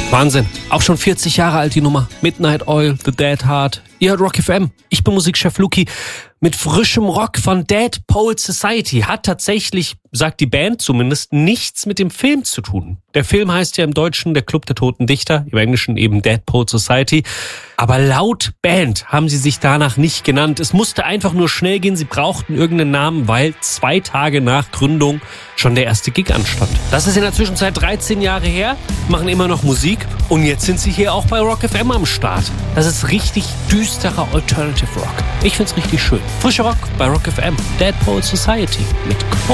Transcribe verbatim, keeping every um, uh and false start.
Wahnsinn. Auch schon vierzig Jahre alt die Nummer. Midnight Oil, The Dead Heart. Ihr hört Rock F M. Ich bin Musikchef Luki. Mit frischem Rock von Dead Poets Society hat tatsächlich, sagt die Band zumindest, nichts mit dem Film zu tun. Der Film heißt ja im Deutschen Der Club der Toten Dichter, im Englischen eben Dead Poets Society. Aber laut Band haben sie sich danach nicht genannt. Es musste einfach nur schnell gehen. Sie brauchten irgendeinen Namen, weil zwei Tage nach Gründung schon der erste Gig anstand. Das ist in der Zwischenzeit dreizehn Jahre her, machen immer noch Musik und jetzt sind sie hier auch bei Rock F M am Start. Das ist richtig düsterer Alternative Rock. Ich find's richtig schön. Frischer Rock bei Rock F M. Dead Poets Society mit Cole.